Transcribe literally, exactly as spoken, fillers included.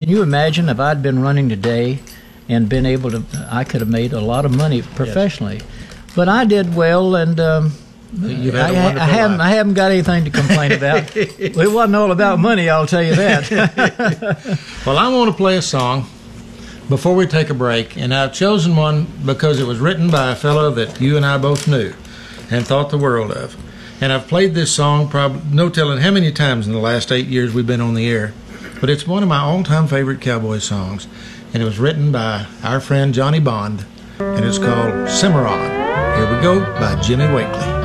you imagine if I'd been running today and been able to, I could have made a lot of money professionally. Yes. But I did well, and um, You've had I, a wonderful I haven't life. I haven't got anything to complain about. It wasn't all about money, I'll tell you that. Well, I want to play a song before we take a break, and I've chosen one because it was written by a fellow that you and I both knew and thought the world of. And I've played this song probably no telling how many times in the last eight years we've been on the air, but it's one of my all-time favorite cowboy songs, and it was written by our friend Johnny Bond, and it's called Cimarron. Here we go by Jimmy Wakely.